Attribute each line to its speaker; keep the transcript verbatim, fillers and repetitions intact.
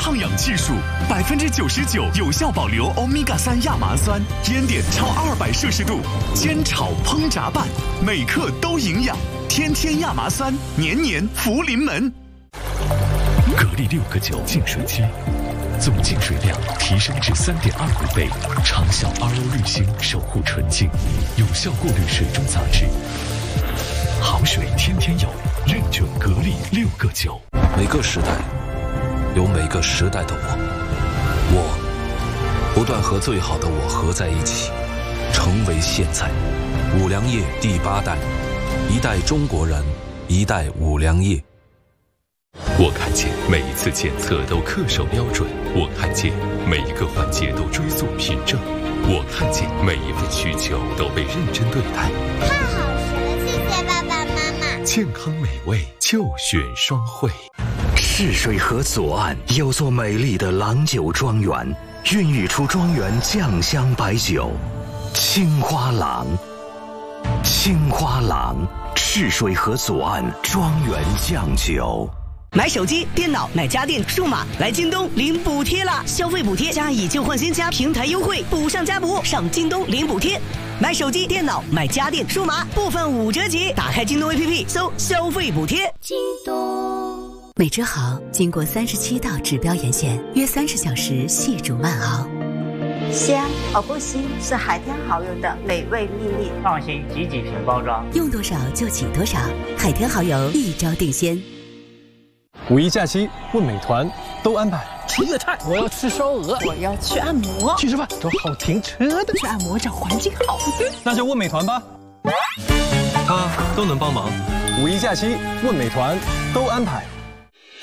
Speaker 1: 抗氧技术，百分之九十九有效保留欧米伽三亚麻酸，烟点超二百摄氏度，煎炒烹炸拌，每克都营养。天天亚麻酸，年年福临门。格力六个九净水机，总净水量提升至三点二五倍，长效 R O 滤芯守护纯净，有效过滤水中杂质。好水天天有，认准格力六个九。
Speaker 2: 每个时代有每个时代的我，我不断和最好的我合在一起，成为现在。五粮液第八代，一代中国人，一代五粮液。
Speaker 3: 我看见每一次检测都恪守标准，我看见每一个环节都追溯凭证，我看见每一份需求都被认真对待。
Speaker 4: 太好吃了，谢谢爸爸妈妈。
Speaker 3: 健康美味就选双汇。
Speaker 5: 泗水河左岸有座美丽的郎酒庄园，孕育出庄园酱香白酒青花郎。青花郎，泗水河左岸庄园酱酒。
Speaker 6: 买手机、电脑、买家电、数码，来京东领补贴啦！消费补贴加以旧换新加平台优惠，补上加补，上京东领补贴。买手机、电脑、买家电、数码，部分五折起。打开京东 A P P 搜消费补贴。
Speaker 4: 京东。
Speaker 7: 美之豪经过三十七道指标盐线，约三十小时细煮慢熬。
Speaker 8: 香而不腥是海天蚝油的美味秘密。
Speaker 9: 创新几几瓶包装，
Speaker 7: 用多少就起多少。海天蚝油一招定鲜。
Speaker 10: 五一假期问美团都安排。
Speaker 11: 吃粤菜，我要吃烧鹅，
Speaker 8: 我要去按摩，
Speaker 11: 去吃饭找好停车的，
Speaker 8: 去按摩找环境好的，
Speaker 10: 那就问美团吧，他都能帮忙。五一假期问美团都安排。